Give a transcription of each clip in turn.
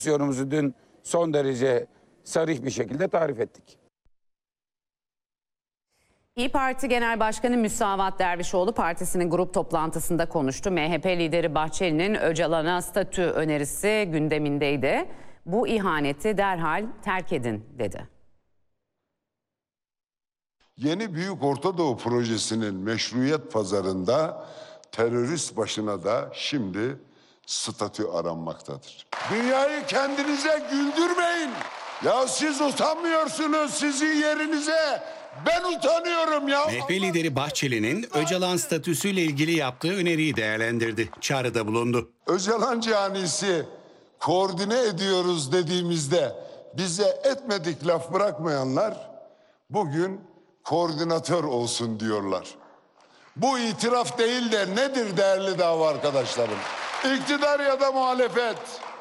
Pozisyonumuzu dün son derece sarih bir şekilde tarif ettik. İYİ Parti Genel Başkanı Müsavat Dervişoğlu partisinin grup toplantısında konuştu. MHP lideri Bahçeli'nin Öcalan'a statü önerisi gündemindeydi. Bu ihaneti derhal terk edin dedi. Yeni Büyük Orta Doğu Projesi'nin meşruiyet pazarında terörist başına da şimdi statü aranmaktadır. Dünyayı kendinize güldürmeyin. Ya siz utanmıyorsunuz, sizin yerinize ben utanıyorum ya. MHP lideri Bahçeli'nin Öcalan statüsüyle ilgili yaptığı öneriyi değerlendirdi. Çağrıda bulundu. Öcalan canisi koordine ediyoruz dediğimizde bize etmedik laf bırakmayanlar bugün koordinatör olsun diyorlar. Bu itiraf değil de nedir değerli dava arkadaşlarım? İktidar ya da muhalefet.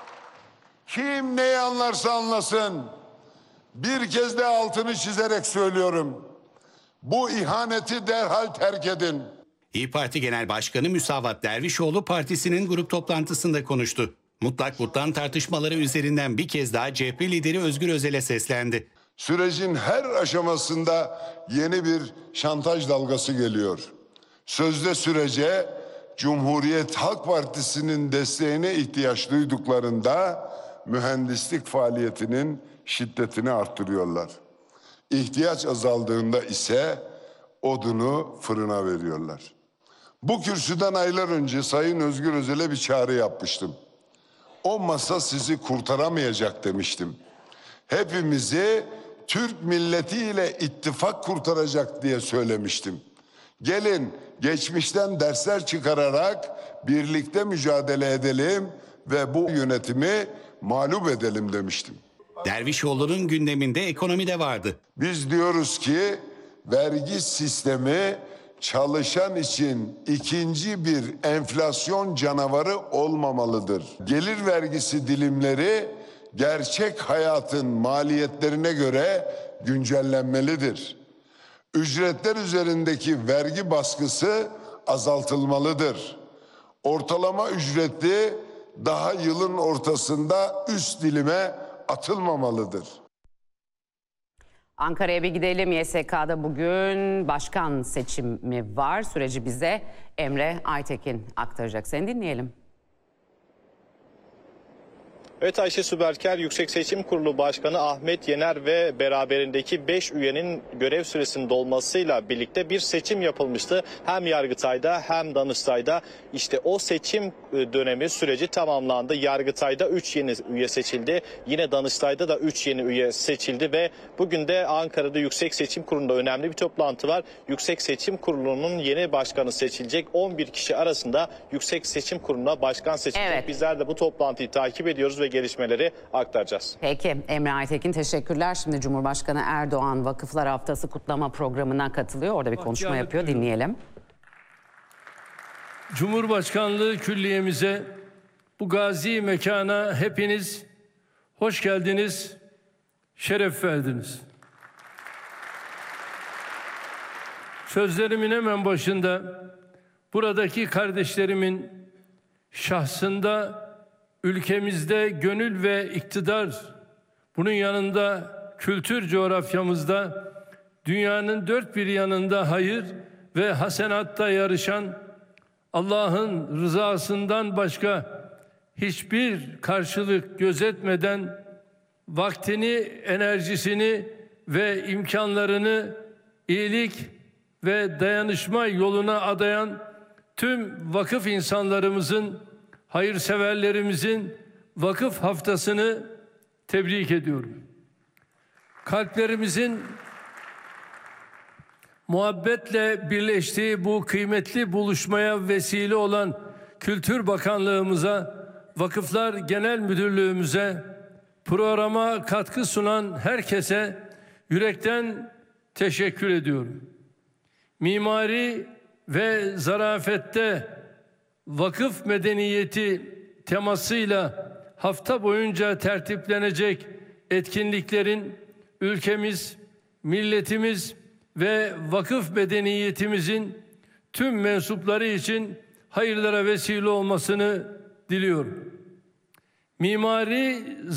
Kim neyi anlarsa anlasın. Bir kez de altını çizerek söylüyorum. Bu ihaneti derhal terk edin. İYİ Parti Genel Başkanı Müsavat Dervişoğlu partisinin grup toplantısında konuştu. Mutlak vurdan tartışmaları üzerinden bir kez daha CHP lideri Özgür Özel'e seslendi. Sürecin her aşamasında yeni bir şantaj dalgası geliyor. Sözde sürece Cumhuriyet Halk Partisi'nin desteğine ihtiyaç duyduklarında mühendislik faaliyetinin şiddetini arttırıyorlar. İhtiyaç azaldığında ise odunu fırına veriyorlar. Bu kürsüden aylar önce Sayın Özgür Özel'e bir çağrı yapmıştım. O masa sizi kurtaramayacak demiştim. Hepimizi Türk milletiyle ittifak kurtaracak diye söylemiştim. Gelin geçmişten dersler çıkararak birlikte mücadele edelim ve bu yönetimi mağlup edelim demiştim. Dervişoğlu'nun gündeminde ekonomi de vardı. Biz diyoruz ki vergi sistemi çalışan için ikinci bir enflasyon canavarı olmamalıdır. Gelir vergisi dilimleri gerçek hayatın maliyetlerine göre güncellenmelidir. Ücretler üzerindeki vergi baskısı azaltılmalıdır. Ortalama ücretli daha yılın ortasında üst dilime atılmamalıdır. Ankara'ya bir gidelim. YSK'da bugün başkan seçimi var. Süreci bize Emre Aytekin aktaracak. Seni dinleyelim. Evet, Ayşe Süberker, Yüksek Seçim Kurulu Başkanı Ahmet Yener ve beraberindeki 5 üyenin görev süresinin dolmasıyla birlikte bir seçim yapılmıştı. Hem Yargıtay'da hem Danıştay'da. İşte o seçim dönemi süreci tamamlandı. Yargıtay'da 3 yeni üye seçildi. Yine Danıştay'da da 3 yeni üye seçildi ve bugün de Ankara'da Yüksek Seçim Kurulu'nda önemli bir toplantı var. Yüksek Seçim Kurulu'nun yeni başkanı seçilecek. 11 kişi arasında Yüksek Seçim Kurulu'na başkan seçilecek. Evet. Bizler de bu toplantıyı takip ediyoruz ve gelişmeleri aktaracağız. Peki Emre Aytekin teşekkürler. Şimdi Cumhurbaşkanı Erdoğan Vakıflar Haftası kutlama programına katılıyor. Orada bir konuşma yapıyor. Dinleyelim. Cumhurbaşkanlığı külliyemize, bu gazi mekana hepiniz hoş geldiniz, şeref verdiniz. Sözlerimin hemen başında buradaki kardeşlerimin şahsında ülkemizde gönül ve iktidar, bunun yanında kültür coğrafyamızda dünyanın dört bir yanında hayır ve hasenatta yarışan, Allah'ın rızasından başka hiçbir karşılık gözetmeden vaktini, enerjisini ve imkanlarını iyilik ve dayanışma yoluna adayan tüm vakıf insanlarımızın, hayırseverlerimizin vakıf haftasını tebrik ediyorum. Kalplerimizin muhabbetle birleştiği bu kıymetli buluşmaya vesile olan Kültür Bakanlığımıza, Vakıflar Genel Müdürlüğümüze, programa katkı sunan herkese yürekten teşekkür ediyorum. Mimari ve zarafette vakıf medeniyeti temasıyla hafta boyunca tertiplenecek etkinliklerin ülkemiz, milletimiz ve vakıf medeniyetimizin tüm mensupları için hayırlara vesile olmasını diliyorum. Mimari